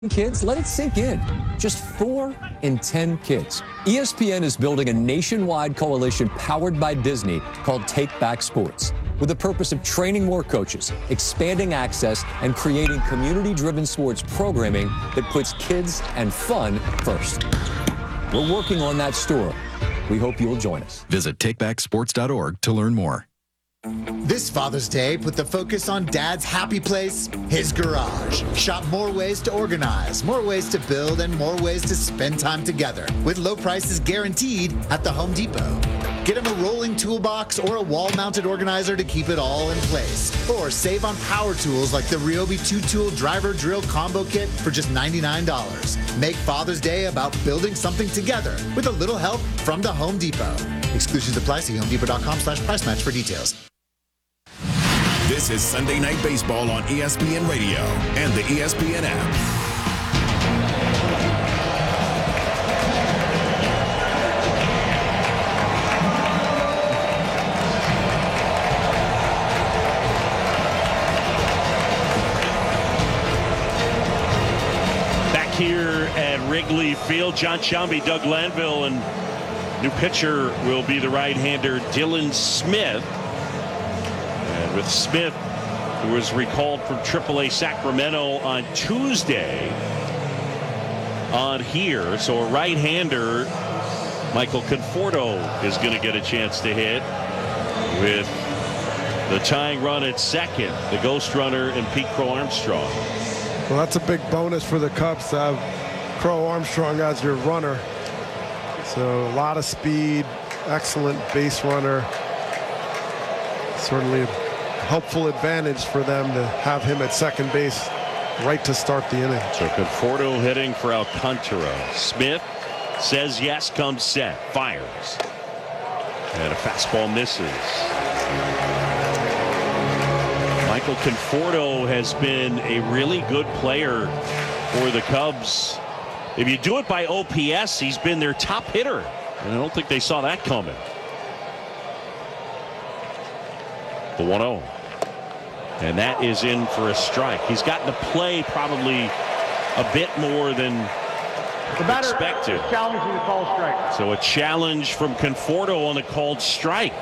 kids, let it sink in. Just 4 in 10 kids. ESPN is building a nationwide coalition powered by Disney called Take Back Sports, with the purpose of training more coaches, expanding access, and creating community-driven sports programming that puts kids and fun first. We're working on that story. We hope you'll join us. Visit takebacksports.org to learn more. This Father's Day, put the focus on Dad's happy place, his garage. Shop more ways to organize, more ways to build, and more ways to spend time together, with low prices guaranteed at the Home Depot. Get him a rolling toolbox or a wall-mounted organizer to keep it all in place. Or save on power tools like the Ryobi 2-tool driver drill combo kit for just $99. Make Father's Day about building something together with a little help from the Home Depot. Exclusions apply. See homedepot.com/price match for details. This is Sunday Night Baseball on ESPN Radio and the ESPN app. Back here at Wrigley Field, John Sciambi, Doug Lanville, and new pitcher will be the right-hander Dylan Smith. And with Smith, who was recalled from AAA Sacramento on Tuesday on here. So a right-hander, Michael Conforto, is going to get a chance to hit with the tying run at second, the ghost runner, and Pete Crow-Armstrong. Well, that's a big bonus for the Cubs to have Crow-Armstrong as your runner. So a lot of speed, excellent base runner. Certainly a helpful advantage for them to have him at second base right to start the inning. So Conforto hitting for Alcantara. Smith says yes, comes set, fires. And a fastball misses. Michael Conforto has been a really good player for the Cubs. If you do it by OPS, he's been their top hitter. And I don't think they saw that coming. The 1-0. And that is in for a strike. He's gotten to play probably a bit more than expected. Challenging the call strike. So a challenge from Conforto on the called strike.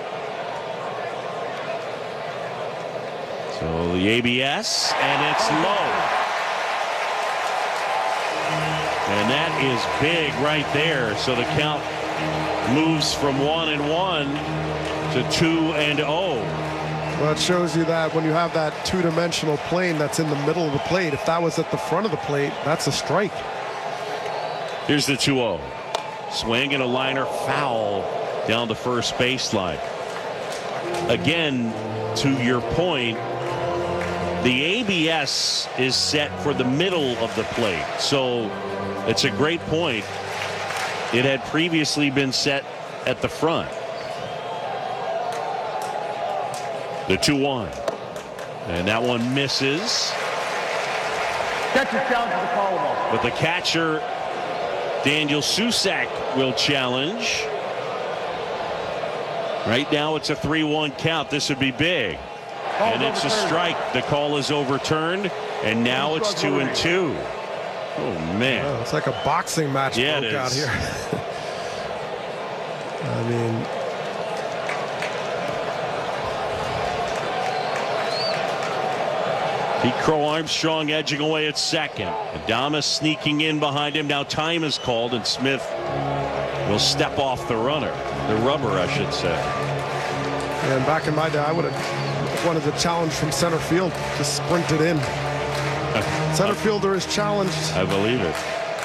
So the ABS, and it's low. And that is big right there. So the count moves from 1-1 to 2-0. Well, it shows you that when you have that two-dimensional plane that's in the middle of the plate, if that was at the front of the plate, that's a strike. Here's the 2-0. Swing and a liner, foul down the first baseline. Again, to your point, the ABS is set for the middle of the plate. So it's a great point. It had previously been set at the front. The 2-1. And that one misses. Catcher challenges the call ball. But the catcher, Daniel Susac, will challenge. Right now it's a 3-1 count. This would be big. And it's a strike. The call is overturned. And now it's 2-2. Oh, man. Oh, it's like a boxing match broke out here. I mean, Pete Crow-Armstrong edging away at second. Adames sneaking in behind him. Now time is called, and Smith will step off the runner. The rubber, I should say. And back in my day, I would have wanted the challenge from center field. Just sprint it in. Center fielder is challenged. I believe it.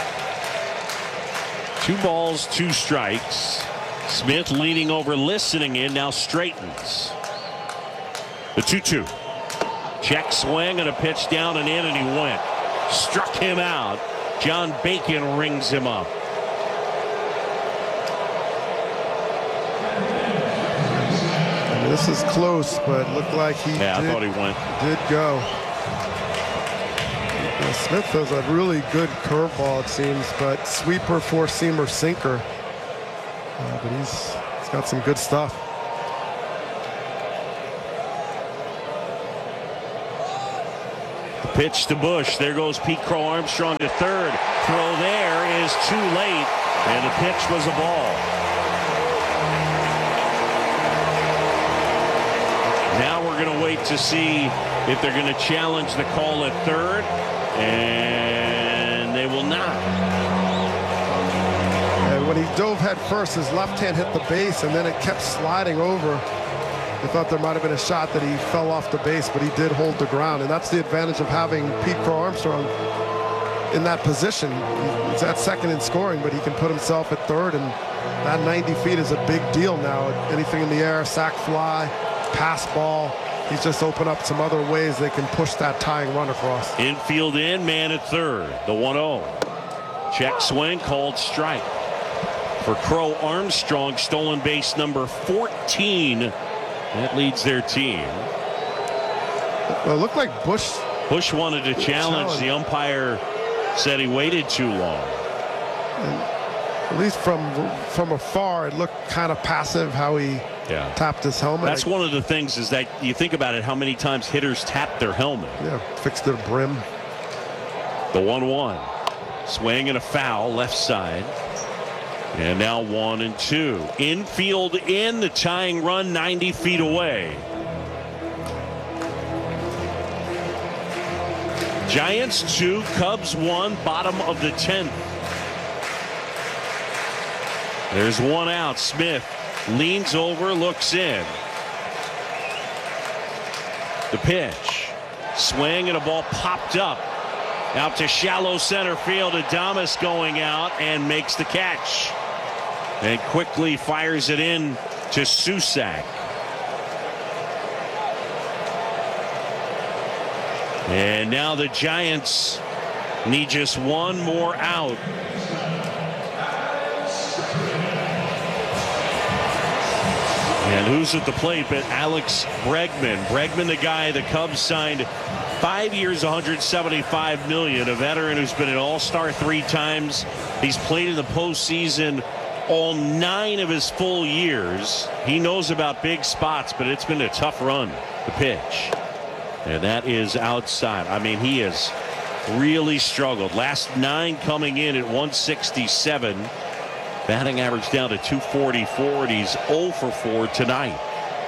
2 balls, 2 strikes. Smith leaning over, listening in, now straightens. The 2-2. Check swing and a pitch down and in, and he went. Struck him out. John Bacon rings him up. And this is close, but looked like he I thought he went. Did go. Smith has a really good curveball, it seems, but sweeper, four-seamer, sinker. But he's got some good stuff. pitch to Bush. There goes Pete Crow Armstrong to third. Throw there is too late, and the pitch was a ball. Now we're going to wait to see if they're going to challenge the call at third, and they will not. And when he dove head first, his left hand hit the base, and then it kept sliding over. I thought there might have been a shot that he fell off the base, but he did hold the ground, and that's the advantage of having Pete Crow Armstrong in that position. He's at second in scoring, but he can put himself at third, and that 90 feet is a big deal now. Anything in the air, sac fly, pass ball, he's just opened up some other ways they can push that tying run across. Infield in, man at third, the 1-0. Check swing, called strike. For Crow Armstrong, stolen base number 14. That leads their team. Well, it looked like Bush wanted to challenge. The umpire said he waited too long. And at least from afar, it looked kind of passive how he tapped his helmet. That's one of the things is that you think about it, how many times hitters tap their helmet. Yeah, fixed their brim. The 1-1. Swing and a foul left side. And now 1-2. Infield in, the tying run 90 feet away. Giants 2, Cubs 1, bottom of the 10th. There's one out. Smith leans over, looks in. The pitch. Swing and a ball popped up. Out to shallow center field. Adames going out and makes the catch. And quickly fires it in to Susac. And now the Giants need just one more out. And who's at the plate but Alex Bregman. Bregman, the guy the Cubs signed 5 years, $175 million. A veteran who's been an all-star 3 times. He's played in the postseason all 9 of his full years. He knows about big spots, but it's been a tough run. The pitch. And that is outside. I mean, he has really struggled. Last 9 coming in at 167. Batting average down to 244, and he's 0 for 4 tonight.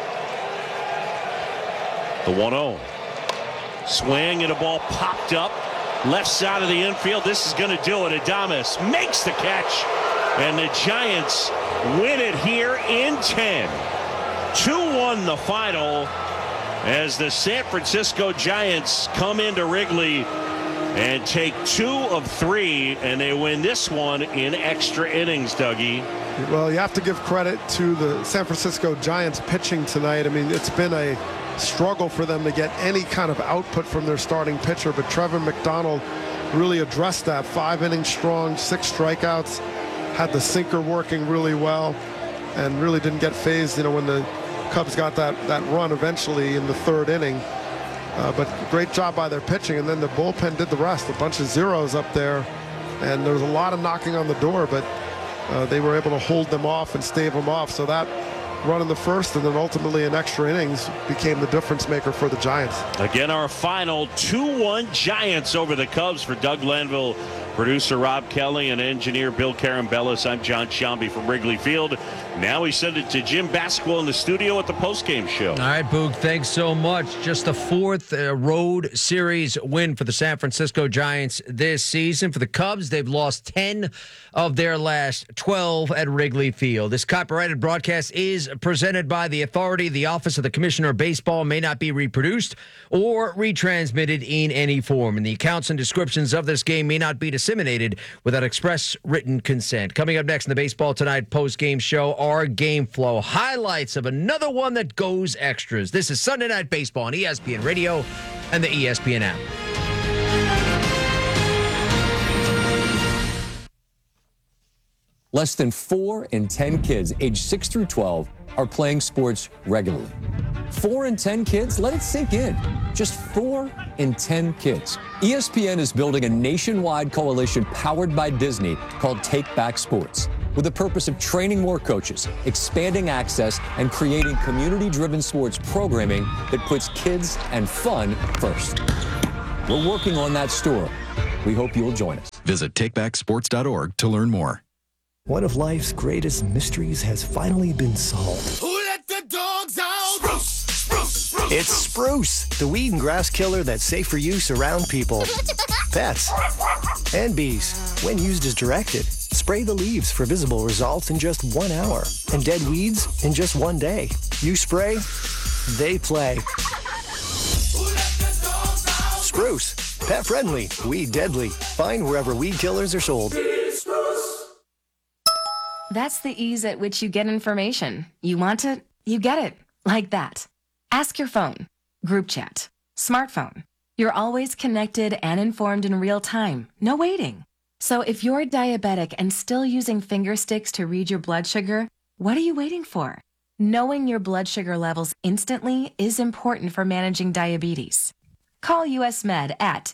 The 1-0. Swing and a ball popped up. Left side of the infield. This is going to do it. Adames makes the catch. And the Giants win it here in 10. 2-1 the final as the San Francisco Giants come into Wrigley and take 2 of 3, and they win this one in extra innings, Dougie. Well, you have to give credit to the San Francisco Giants pitching tonight. I mean, it's been a struggle for them to get any kind of output from their starting pitcher, but Trevor McDonald really addressed that. 5 innings strong, 6 strikeouts, had the sinker working really well, and really didn't get phased, when the Cubs got that run eventually in the 3rd inning. But great job by their pitching, and then the bullpen did the rest. A bunch of zeros up there, and there was a lot of knocking on the door, but they were able to hold them off and stave them off. So that run in the first and then ultimately in extra innings became the difference maker for the Giants. Again, our final 2-1 Giants over the Cubs. For Doug Lanville, producer Rob Kelly, and engineer Bill Carambellis, I'm John Sciambi from Wrigley Field. Now we send it to Jim Basquill in the studio at the postgame show. All right, Boog, thanks so much. Just the 4th road series win for the San Francisco Giants this season. For the Cubs, they've lost 10 of their last 12 at Wrigley Field. This copyrighted broadcast is presented by the Authority. The Office of the Commissioner of Baseball may not be reproduced or retransmitted in any form, and the accounts and descriptions of this game may not be disseminated without express written consent. Coming up next in the Baseball Tonight postgame show, our game flow highlights of another one that goes extras. This is Sunday Night Baseball on ESPN Radio and the ESPN app. Less than 4 in 10 kids aged 6 through 12 are playing sports regularly. 4 in 10 kids? Let it sink in. Just 4 in 10 kids. ESPN is building a nationwide coalition powered by Disney called Take Back Sports, with the purpose of training more coaches, expanding access, and creating community-driven sports programming that puts kids and fun first. We're working on that store. We hope you'll join us. Visit takebacksports.org to learn more. One of life's greatest mysteries has finally been solved. Who let the dogs out? Spruce, spruce, spruce. It's Spruce, the weed and grass killer that's safe for use around people, pets, and bees. When used as directed, spray the leaves for visible results in just 1 hour and dead weeds in just 1 day. You spray, they play. Spruce, pet friendly, weed deadly. Find wherever weed killers are sold. That's the ease at which you get information. You want it, you get it. Like that. Ask your phone. Group chat. Smartphone. You're always connected and informed in real time. No waiting. So if you're diabetic and still using finger sticks to read your blood sugar, what are you waiting for? Knowing your blood sugar levels instantly is important for managing diabetes. Call US Med at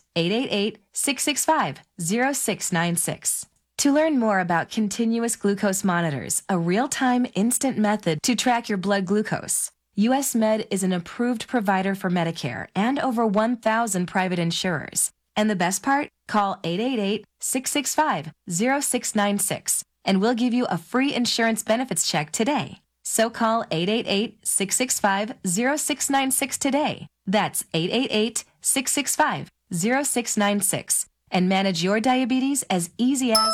888-665-0696. To learn more about continuous glucose monitors, a real-time instant method to track your blood glucose, US Med is an approved provider for Medicare and over 1,000 private insurers. And the best part? Call 888-665-0696 and we'll give you a free insurance benefits check today. So call 888-665-0696 today. That's 888-665-0696 and manage your diabetes as easy as...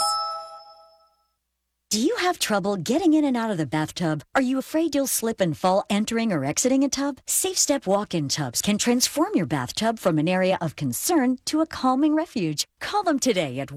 Do you have trouble getting in and out of the bathtub? Are you afraid you'll slip and fall entering or exiting a tub? SafeStep walk-in tubs can transform your bathtub from an area of concern to a calming refuge. Call them today at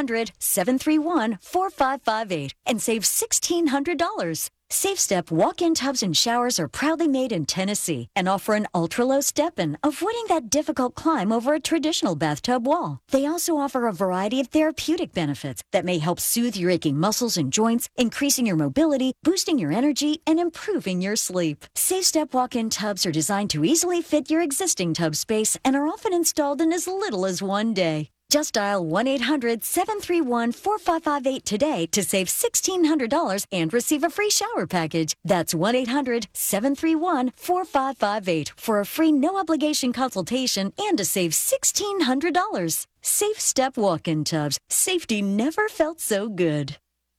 1-800-731-4558 and save $1,600. SafeStep walk-in tubs and showers are proudly made in Tennessee and offer an ultra-low step-in, avoiding that difficult climb over a traditional bathtub wall. They also offer a variety of therapeutic benefits that may help soothe your aching muscles and joints, increasing your mobility, boosting your energy, and improving your sleep. SafeStep walk-in tubs are designed to easily fit your existing tub space and are often installed in as little as 1 day. Just dial 1-800-731-4558 today to save $1,600 and receive a free shower package. That's 1-800-731-4558 for a free no-obligation consultation and to save $1,600. SafeStep walk-in tubs. Safety never felt so good.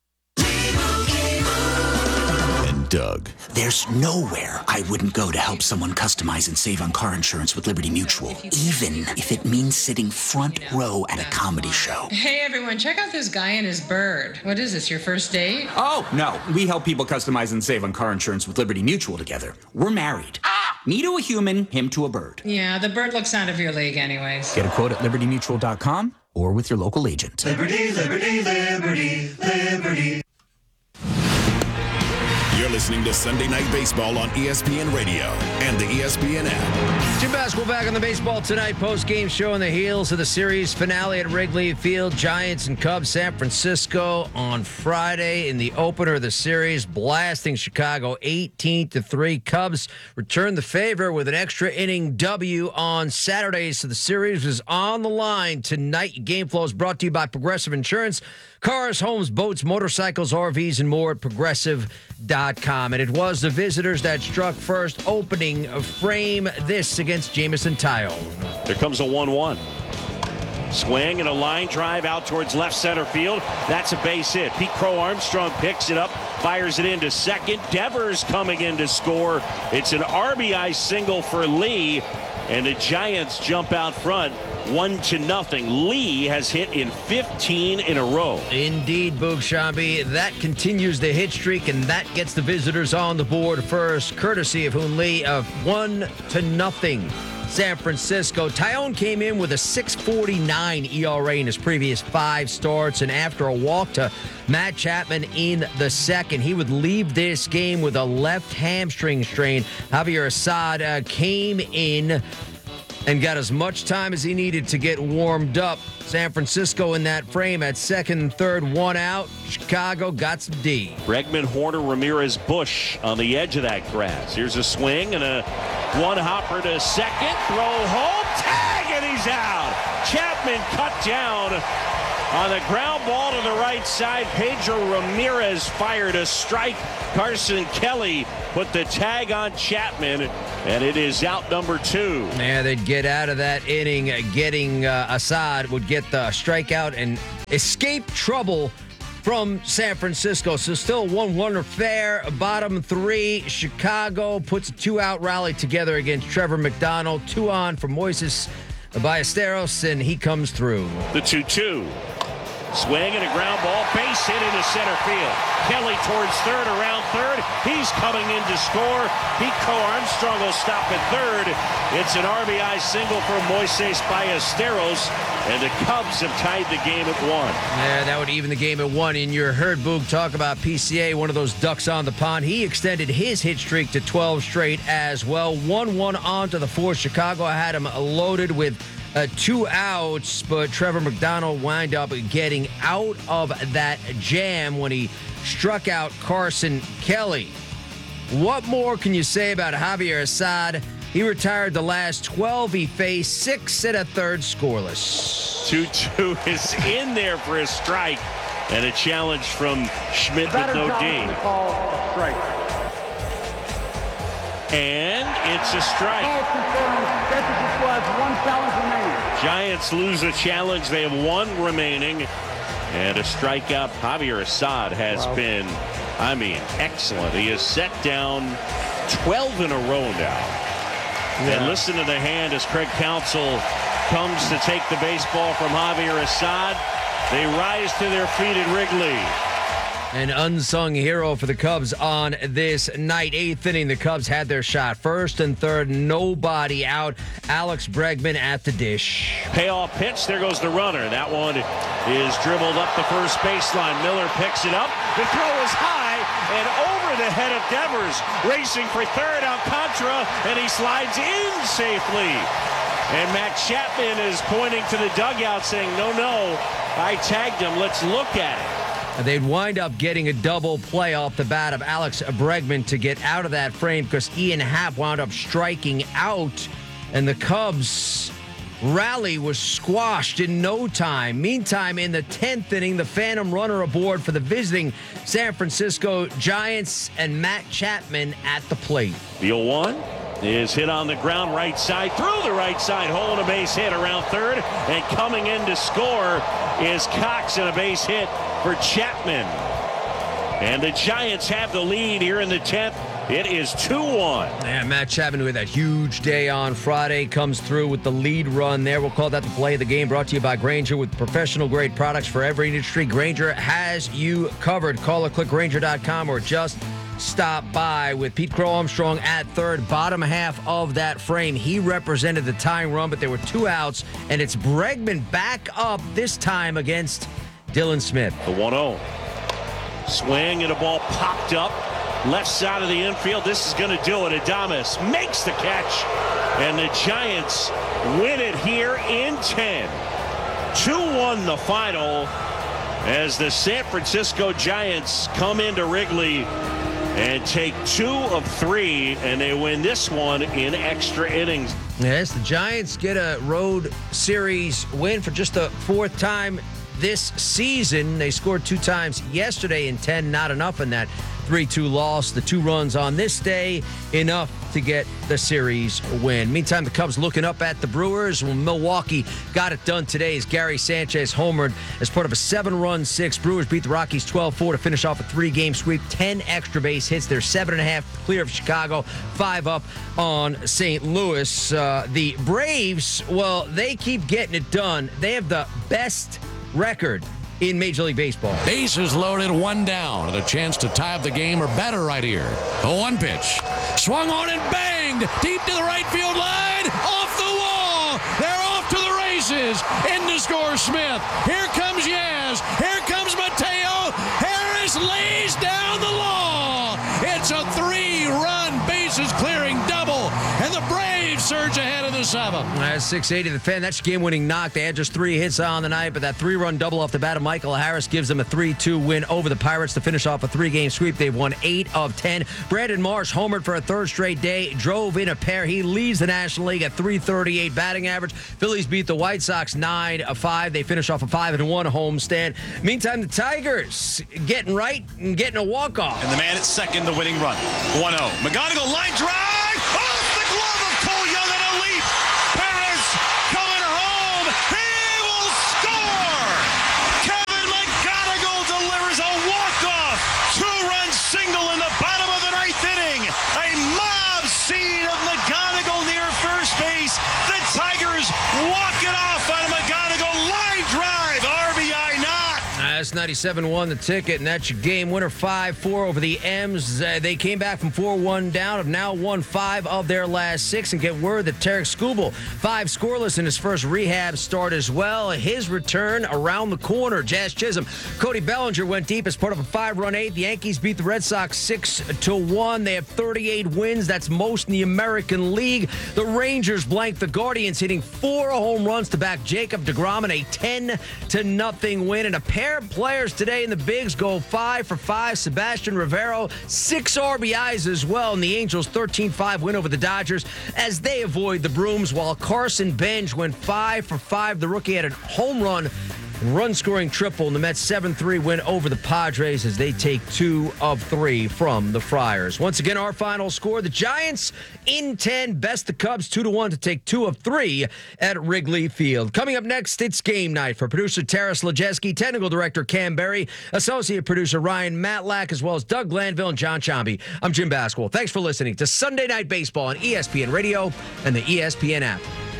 Doug. There's nowhere I wouldn't go to help someone customize and save on car insurance with Liberty Mutual, even if it means sitting front row at a comedy show. Hey everyone, check out this guy and his bird. What is this, your first date? Oh, no. We help people customize and save on car insurance with Liberty Mutual together. We're married. Me to a human, him to a bird. Yeah, the bird looks out of your league anyways. Get a quote at libertymutual.com or with your local agent. Liberty, liberty, liberty, liberty. You're listening to Sunday Night Baseball on ESPN Radio and the ESPN app. Jim Basketball back on the Baseball Tonight post-game show on the heels of the series finale at Wrigley Field. Giants and Cubs, San Francisco on Friday in the opener of the series, blasting Chicago 18-3. Cubs returned the favor with an extra inning W on Saturday, so the series was on the line tonight. Game Flow is brought to you by Progressive Insurance. Cars, homes, boats, motorcycles, RVs, and more at Progressive.com. And it was the visitors that struck first, opening frame this against Jameson Tyone. There comes a 1-1. Swing and a line drive out towards left center field. That's a base hit. Pete Crow Armstrong picks it up, fires it into second. Devers coming in to score. It's an RBI single for Lee, and the Giants jump out front 1-0. Lee has hit in 15 in a row. Indeed, Boog Shambi. That continues the hit streak, and that gets the visitors on the board first, courtesy of Hoon Lee of 1-0. San Francisco. Tyone came in with a 6.49 ERA in his previous 5 starts, and after a walk to Matt Chapman in the second, he would leave this game with a left hamstring strain. Javier Assad came in and got as much time as he needed to get warmed up. San Francisco in that frame at second and third, 1 out. Chicago got some D. Bregman, Horner, Ramirez, Bush on the edge of that grass. Here's a swing and a one-hopper to second. Throw home, tag, and he's out. Chapman cut down On the ground ball to the right side, Pedro Ramirez fired a strike. Carson Kelly put the tag on Chapman, and it is out number 2. Yeah, they'd get out of that inning. Getting Assad would get the strikeout and escape trouble from San Francisco. So still 1-1 fair. Bottom 3, Chicago puts a 2-out rally together against Trevor McDonald. 2 on for Moises Ballesteros, and he comes through. The 2-2. Swing and a ground ball, base hit into center field. Kelly towards third, around third. He's coming in to score. Pico Armstrong will stop at third. It's an RBI single for Moises Ballesteros, and the Cubs have tied the game at 1. Yeah, that would even the game at 1. And you heard Boog talk about PCA, one of those ducks on the pond. He extended his hit streak to 12 straight as well. 1-1 on to the 4th. Chicago had him loaded with 2 outs, but Trevor McDonald wound up getting out of that jam when he struck out Carson Kelly. What more can you say about Javier Assad? He retired the last 12 he faced, 6 1/3 scoreless. 2-2 is in there for a strike, and a challenge from Schmidt with no D. And it's a strike. Giants lose a challenge. They have 1 remaining. And a strikeout. Javier Assad has been, excellent. He has set down 12 in a row now. Yeah. And listen to the hand as Craig Counsell comes to take the baseball from Javier Assad. They rise to their feet at Wrigley. An unsung hero for the Cubs on this night. 8th inning, the Cubs had their shot. 1st and 3rd, nobody out. Alex Bregman at the dish. Payoff pitch. There goes the runner. That one is dribbled up the first baseline. Miller picks it up. The throw is high and over the head of Devers. Racing for third, Alcantara, and he slides in safely. And Matt Chapman is pointing to the dugout saying, no, I tagged him. Let's look at it. They'd wind up getting a double play off the bat of Alex Bregman to get out of that frame because Ian Happ wound up striking out, and the Cubs' rally was squashed in no time. Meantime, in the 10th inning, the phantom runner aboard for the visiting San Francisco Giants, and Matt Chapman at the plate. The 0-1 is hit on the ground right side, through the right side hole, and a base hit around third, and coming in to score is Cox, and a base hit for Chapman. And the Giants have the lead here in the 10th. It is 2-1. And Matt Chapman, who had that huge day on Friday, comes through with the lead run there. We'll call that the play of the game, brought to you by Grainger. With professional-grade products for every industry, Grainger has you covered. Call or click Grainger.com or just stop by. With Pete Crow Armstrong at third, bottom half of that frame. He represented the tying run, but there were 2 outs, and it's Bregman back up, this time against Dylan Smith. The 1-0. Swing and a ball popped up. Left side of the infield. This is going to do it. Adames makes the catch, and the Giants win it here in 10. 2-1 the final as the San Francisco Giants come into Wrigley and take 2 of 3, and they win this one in extra innings. Yes, the Giants get a road series win for just the 4th time this season. They scored 2 times yesterday in 10, not enough in that 3-2 loss. The 2 runs on this day, enough to get the series win. Meantime, the Cubs looking up at the Brewers. Well, Milwaukee got it done today as Gary Sanchez homered as part of a 7-run 6. Brewers beat the Rockies 12-4 to finish off a 3-game sweep. 10 extra base hits. They're 7.5 clear of Chicago, 5 up on St. Louis. The Braves, well, they keep getting it done. They have the best record in Major League Baseball. Bases loaded, 1 down, and a chance to tie up the game or better right here. The 1 pitch. Swung on and banged deep to the right field line. Off the wall. They're off to the races. In to score Smith. Here comes Yaz. Here comes Mateo. Harris lays down the law. It's a 3-run bases clearing double, and the Braves surge ahead of the 2-7. That's 680 the Fan. That's your game-winning knock. They had just 3 hits on the night, but that 3-run double off the bat of Michael Harris gives them a 3-2 win over the Pirates to finish off a 3-game sweep. They've won 8 of 10. Brandon Marsh homered for a third straight day, drove in a pair. He leads the National League at .338 batting average. Phillies beat the White Sox 9-5. They finish off a 5-1 homestand. Meantime, the Tigers getting right and getting a walk-off. And the man at second, the winning run. 1-0. McGonigal line drive. Off the glove of Cole Young on a leap. Perez coming home. He will score. Kevin McGonigal delivers a walk-off 2-run single in the bottom of the 9th inning. A mob scene of McGonigal near first base. The Tigers walk it off on a McGonigal line drive. RBI knock. That's 97 won the ticket, and that's your game winner, 5-4 over the M's. They came back from 4-1 down, have now won 5 of their last 6, and get word that Tarek Skubal, 5 scoreless in his first rehab start as well. His return around the corner. Jazz Chisholm, Cody Bellinger went deep as part of a 5-run 8th. The Yankees beat the Red Sox 6-1. They have 38 wins. That's most in the American League. The Rangers blanked the Guardians, hitting 4 home runs to back Jacob deGrom in a 10-0 win. And a pair of players today in the Bigs go 5 for 5. Sebastian Rivero, 6 RBIs as well, and the Angels 13-5 win over the Dodgers as they avoid the Brooms, while Carson Bench went 5 for 5. The rookie had a home run-scoring triple, and the Mets 7-3 win over the Padres as they take 2 of 3 from the Friars. Once again, our final score, the Giants in 10, best the Cubs 2-1 to take 2 of 3 at Wrigley Field. Coming up next, it's game night for producer Taras Lajeski, technical director Cam Berry, associate producer Ryan Matlack, as well as Doug Glanville and John Chambi. I'm Jim Basquel. Thanks for listening to Sunday Night Baseball on ESPN Radio and the ESPN app.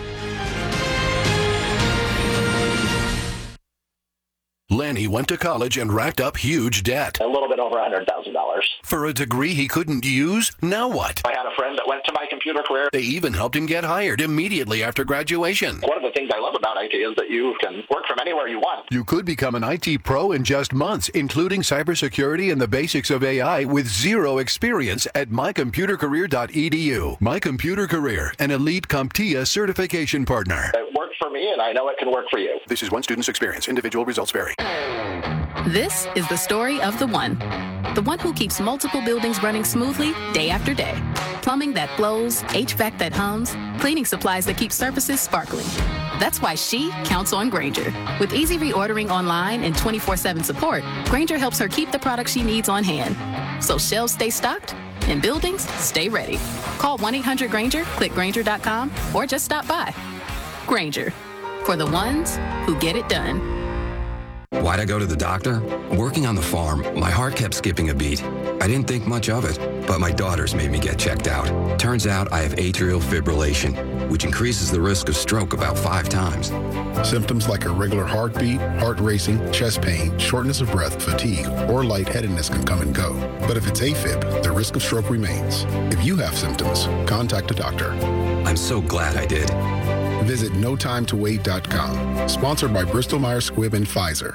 Lanny went to college and racked up huge debt. A little bit over $100,000. For a degree he couldn't use? Now what? I had a friend that went to My Computer Career. They even helped him get hired immediately after graduation. One of the things I love about IT is that you can work from anywhere you want. You could become an IT pro in just months, including cybersecurity and the basics of AI with zero experience at mycomputercareer.edu. My Computer Career, an elite CompTIA certification partner. It worked for me, and I know it can work for you. This is one student's experience. Individual results vary. This is the story of the one who keeps multiple buildings running smoothly day after day. Plumbing that flows, HVAC that hums, cleaning supplies that keep surfaces sparkling. That's why she counts on Grainger. With easy reordering online and 24/7 support, Grainger helps her keep the products she needs on hand. So shelves stay stocked and buildings stay ready. Call 1-800-GRAINGER, click Grainger.com, or just stop by. Grainger, for the ones who get it done. Why'd I go to the doctor? Working on the farm, my heart kept skipping a beat. I didn't think much of it, but my daughters made me get checked out. Turns out I have atrial fibrillation, which increases the risk of stroke about 5 times. Symptoms like irregular heartbeat, heart racing, chest pain, shortness of breath, fatigue, or lightheadedness can come and go. But if it's AFib, the risk of stroke remains. If you have symptoms, contact a doctor. I'm so glad I did. Visit NoTimeToWait.com. Sponsored by Bristol-Myers Squibb and Pfizer.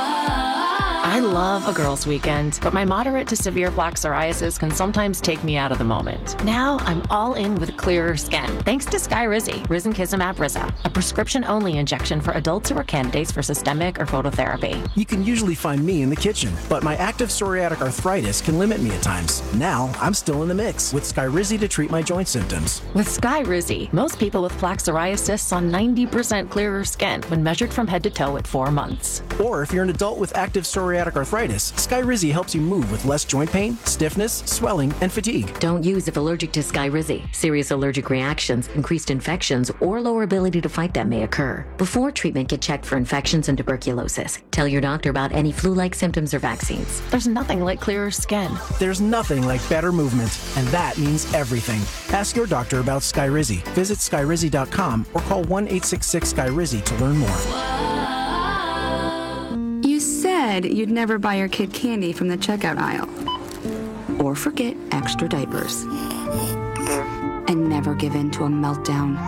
I love a girls' weekend, but my moderate to severe plaque psoriasis can sometimes take me out of the moment. Now I'm all in with clearer skin, thanks to Skyrizi, Risankizumab Riza, a prescription-only injection for adults who are candidates for systemic or phototherapy. You can usually find me in the kitchen, but my active psoriatic arthritis can limit me at times. Now I'm still in the mix with Skyrizi to treat my joint symptoms. With Skyrizi, most people with plaque psoriasis saw 90% clearer skin when measured from head to toe at 4 months. Or if you're an adult with active psoriatic arthritis, Skyrizi helps you move with less joint pain, stiffness, swelling, and fatigue. Don't use if allergic to Skyrizi. Serious allergic reactions, increased infections, or lower ability to fight them may occur. Before treatment, get checked for infections and tuberculosis. Tell your doctor about any flu-like symptoms or vaccines. There's nothing like clearer skin. There's nothing like better movement, and that means everything. Ask your doctor about Skyrizi. Visit Skyrizi.com or call 1-866-SKYRIZI to learn more. You said you'd never buy your kid candy from the checkout aisle. Or forget extra diapers. And never give in to a meltdown.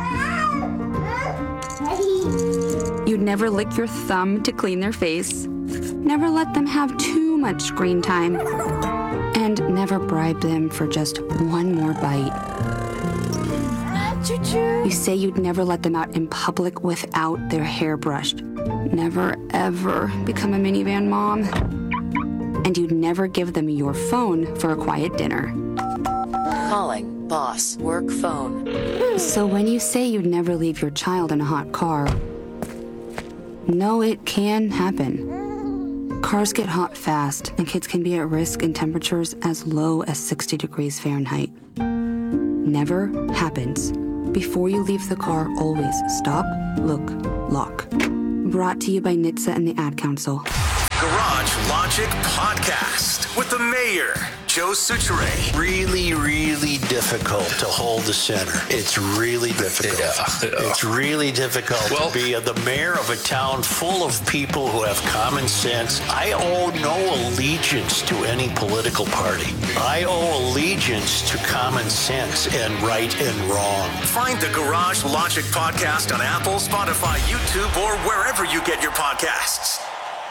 You'd never lick your thumb to clean their face. Never let them have too much screen time. And never bribe them for just one more bite. You say you'd never let them out in public without their hair brushed. Never, ever become a minivan mom. And you'd never give them your phone for a quiet dinner. Calling boss work phone. So when you say you'd never leave your child in a hot car, no, it can happen. Cars get hot fast, and kids can be at risk in temperatures as low as 60 degrees Fahrenheit. Never happens. Before you leave the car, always stop, look, lock. Brought to you by NHTSA and the Ad Council. Garage Logic Podcast with the mayor, Joe Soucheray. Really, really difficult to hold the center. It's really difficult. It's really difficult to be the mayor of a town full of people who have common sense. I owe no allegiance to any political party. I owe allegiance to common sense and right and wrong. Find the Garage Logic Podcast on Apple, Spotify, YouTube, or wherever you get your podcasts.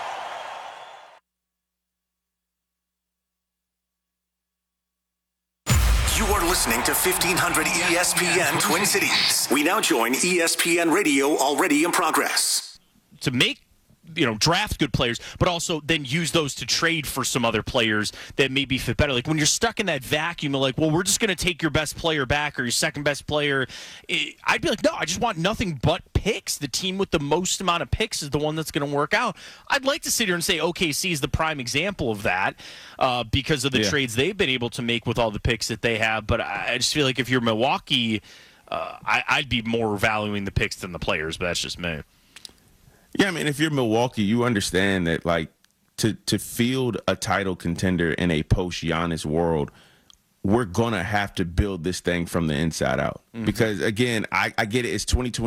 You are listening to 1500 ESPN Twin Cities. We now join ESPN Radio already in progress. To make, draft good players, but also then use those to trade for some other players that maybe fit better. Like when you're stuck in that vacuum of like, well, we're just going to take your best player back or your second best player. I'd be like, no, I just want nothing but picks. The team with the most amount of picks is the one that's going to work out. I'd like to sit here and say OKC is the prime example of that because of the trades they've been able to make with all the picks that they have. But I just feel like if you're Milwaukee, I'd be more valuing the picks than the players, but that's just me. Yeah, I mean, if you're Milwaukee, you understand that, like, to field a title contender in a post-Giannis world, we're going to have to build this thing from the inside out. Mm-hmm. Because, again, I get it. It's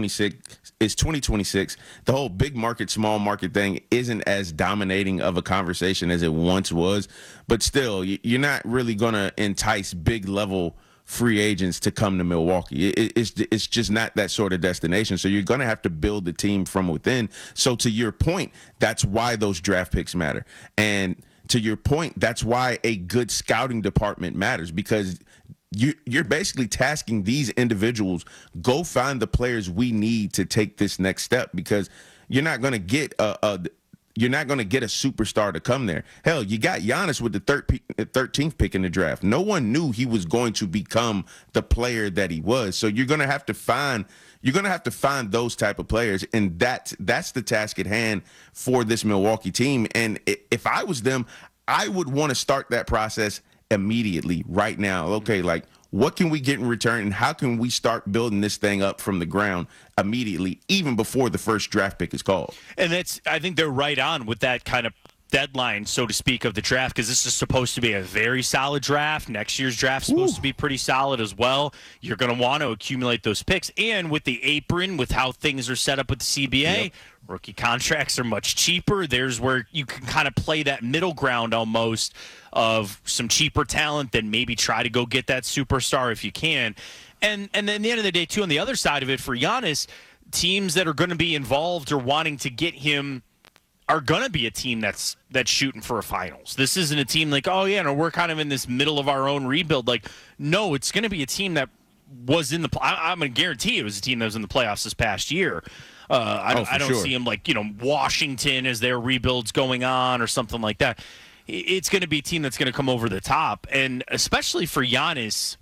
2026. The whole big market, small market thing isn't as dominating of a conversation as it once was. But still, you're not really going to entice big-level free agents to come to Milwaukee. It's just not that sort of destination. So you're going to have to build the team from within. So to your point, that's why those draft picks matter. And to your point, that's why a good scouting department matters, because you're basically tasking these individuals, go find the players we need to take this next step, because you're not going to get a superstar to come there. Hell, you got Giannis with the 13th pick in the draft. No one knew he was going to become the player that he was. So you're going to have to find those type of players, and that's the task at hand for this Milwaukee team. And if I was them, I would want to start that process immediately, right now. Okay, like, what can we get in return, and how can we start building this thing up from the ground immediately, even before the first draft pick is called? And I think they're right on with that kind of deadline, so to speak, of the draft, because this is supposed to be a very solid draft. Next year's draft is supposed to be pretty solid as well. You're going to want to accumulate those picks. And with the apron, with how things are set up with the CBA, rookie contracts are much cheaper. There's where you can kind of play that middle ground almost of some cheaper talent, then maybe try to go get that superstar if you can. And then at the end of the day, too, on the other side of it, for Giannis, teams that are going to be involved or wanting to get him are going to be a team that's shooting for a finals. This isn't a team like, oh, yeah, no, we're kind of in this middle of our own rebuild. Like, no, it's going to be a team that was in the – I'm going to guarantee it was a team that was in the playoffs this past year. I don't see them like, Washington as their rebuild's going on or something like that. It's going to be a team that's going to come over the top. And especially for Giannis,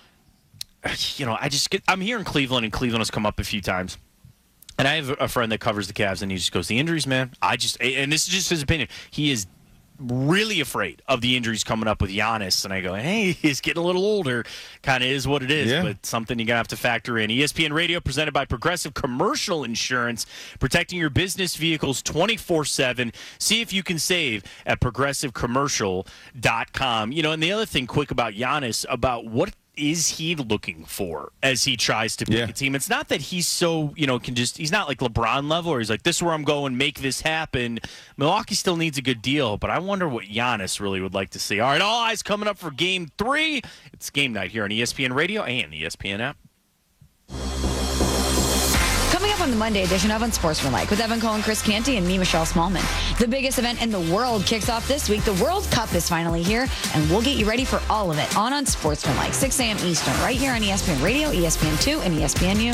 I'm here in Cleveland, and Cleveland has come up a few times. And I have a friend that covers the Cavs, and he just goes, the injuries, man, and this is just his opinion, he is really afraid of the injuries coming up with Giannis. And I go, hey, he's getting a little older. Kind of is what it is, but something you're going to have to factor in. ESPN Radio, presented by Progressive Commercial Insurance, protecting your business vehicles 24/7. See if you can save at progressivecommercial.com. And the other thing quick about Giannis, about what is he looking for as he tries to pick a team? It's not that he's so, he's not like LeBron level, or he's like, this is where I'm going, make this happen. Milwaukee still needs a good deal, but I wonder what Giannis really would like to see. All right, all eyes coming up for Game 3. It's game night here on ESPN Radio and the ESPN app. Coming up off on the Monday edition of Unsportsmanlike with Evan Cohen, Chris Canty, and me, Michelle Smallman. The biggest event in the world kicks off this week. The World Cup is finally here, and we'll get you ready for all of it on Unsportsmanlike, 6 a.m. Eastern, right here on ESPN Radio, ESPN2, and ESPNU.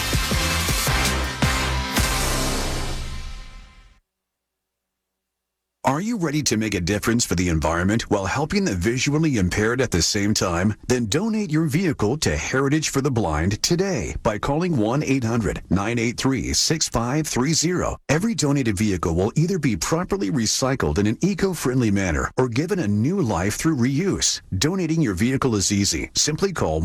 Are you ready to make a difference for the environment while helping the visually impaired at the same time? Then donate your vehicle to Heritage for the Blind today by calling 1-800-983-6530. Every donated vehicle will either be properly recycled in an eco-friendly manner or given a new life through reuse. Donating your vehicle is easy. Simply call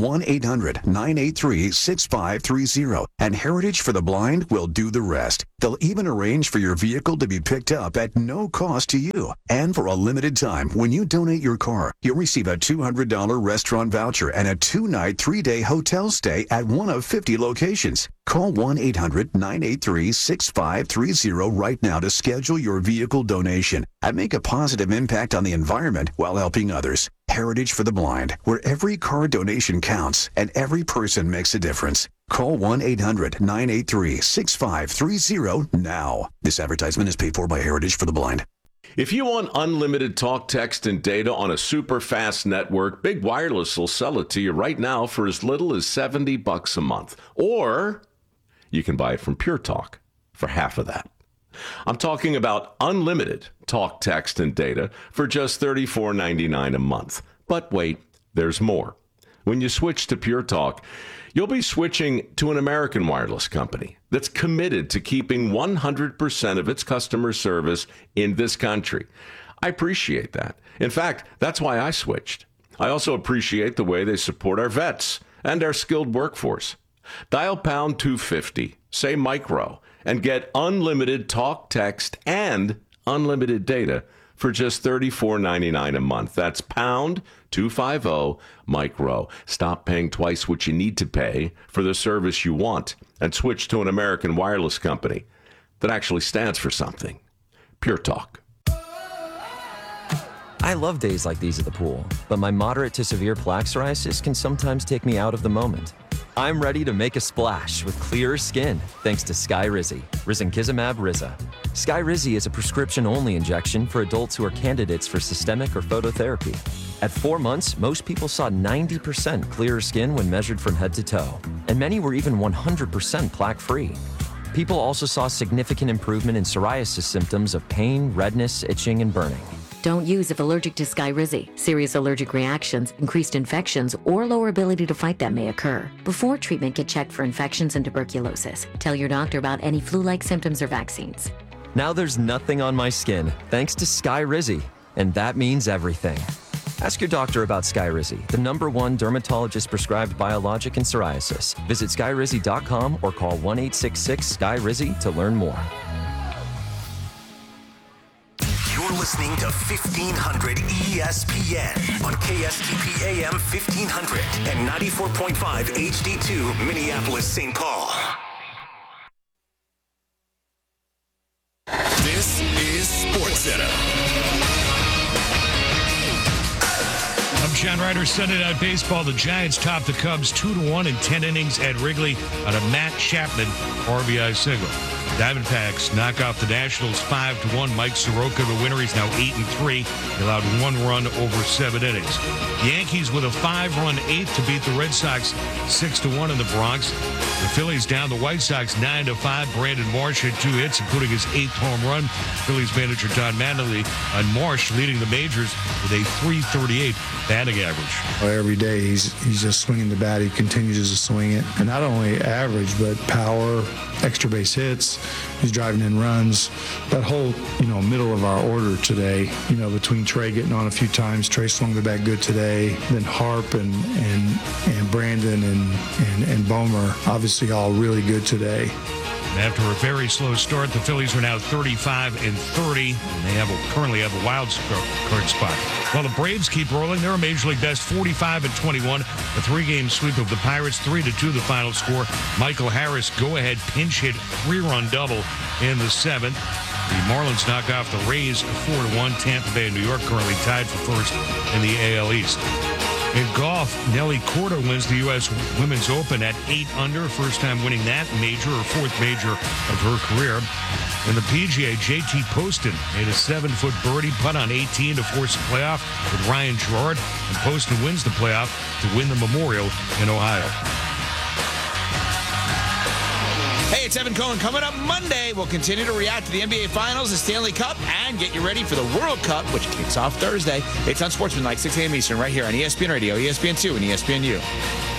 1-800-983-6530 and Heritage for the Blind will do the rest. They'll even arrange for your vehicle to be picked up at no cost to you. And for a limited time, when you donate your car, you'll receive a $200 restaurant voucher and a 2-night, 3-day hotel stay at one of 50 locations. Call 1-800-983-6530 right now to schedule your vehicle donation and make a positive impact on the environment while helping others. Heritage for the Blind, where every car donation counts and every person makes a difference. Call 1-800-983-6530 now. This advertisement is paid for by Heritage for the Blind. If you want unlimited talk, text, and data on a super fast network, Big Wireless will sell it to you right now for as little as $70 a month. Or you can buy it from Pure Talk for half of that. I'm talking about unlimited talk, text, and data for just $34.99 a month. But wait, there's more. When you switch to Pure Talk, you'll be switching to an American wireless company that's committed to keeping 100% of its customer service in this country. I appreciate that. In fact, that's why I switched. I also appreciate the way they support our vets and our skilled workforce. Dial pound 250, say micro, and get unlimited talk, text, and unlimited data for just $34.99 a month. That's pound 250 micro. Stop paying twice what you need to pay for the service you want and switch to an American wireless company that actually stands for something. Pure Talk. I love days like these at the pool, but my moderate to severe plaque psoriasis can sometimes take me out of the moment. I'm ready to make a splash with clearer skin thanks to Skyrizi, Risankizumab Riza. Skyrizi is a prescription-only injection for adults who are candidates for systemic or phototherapy. At 4 months, most people saw 90% clearer skin when measured from head to toe, and many were even 100% plaque-free. People also saw significant improvement in psoriasis symptoms of pain, redness, itching, and burning. Don't use if allergic to Skyrizi. Serious allergic reactions, increased infections, or lower ability to fight them may occur. Before treatment, get checked for infections and tuberculosis. Tell your doctor about any flu-like symptoms or vaccines. Now there's nothing on my skin thanks to Skyrizi, and that means everything. Ask your doctor about Skyrizi, the #1 dermatologist-prescribed biologic in psoriasis. Visit Skyrizi.com or call 1-866-SKY-RIZI to learn more. You're listening to 1500 ESPN on KSTP AM 1500 and 94.5 HD2 Minneapolis, St. Paul. This is SportsCenter. I'm John Ryder. Sunday Night Baseball. The Giants topped the Cubs 2-1 in 10 innings at Wrigley on a Matt Chapman RBI single. Diamondbacks knock off the Nationals 5-1. Mike Soroka, the winner. He's now 8-3. He allowed 1 run over 7 innings. Yankees with a 5-run eighth to beat the Red Sox 6-1 in the Bronx. The Phillies down the White Sox 9-5. Brandon Marsh had 2 hits, including his 8th home run. Phillies manager Don Mattingly and Marsh leading the majors with a .338 batting average. Every day he's just swinging the bat. He continues to swing it, and not only average but power, extra base hits. He's driving in runs. That whole middle of our order today, between Trey getting on a few times, Trey swung the bat good today. Then Harp and Brandon and Bomer, obviously all really good today. After a very slow start, the Phillies are now 35-30. And they currently have a wild card spot. While the Braves keep rolling, they're a Major League best 45-21. A 3-game sweep of the Pirates, 3-2 the final score. Michael Harris go-ahead pinch hit 3-run double in the 7th. The Marlins knock off the Rays 4-1. Tampa Bay and New York currently tied for first in the AL East. In golf, Nelly Korda wins the U.S. Women's Open at 8 under, first time winning that major, or fourth major of her career. In the PGA, JT Poston made a 7-foot birdie putt on 18 to force a playoff with Ryan Gerard, and Poston wins the playoff to win the Memorial in Ohio. Hey, it's Evan Cohen. Coming up Monday, we'll continue to react to the NBA Finals, the Stanley Cup, and get you ready for the World Cup, which kicks off Thursday. It's on Sportsmanlike, 6 a.m. Eastern, right here on ESPN Radio, ESPN2, and ESPNU.